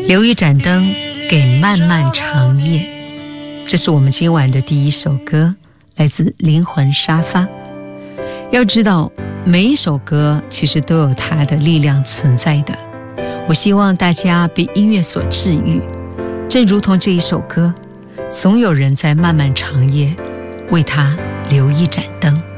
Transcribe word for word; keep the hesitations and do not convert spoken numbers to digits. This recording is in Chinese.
留一盏灯给漫漫长夜。这是我们今晚的第一首歌，来自灵魂沙发。要知道每一首歌其实都有它的力量存在的，我希望大家被音乐所治愈，正如同这一首歌，总有人在漫漫长夜为它留一盏灯。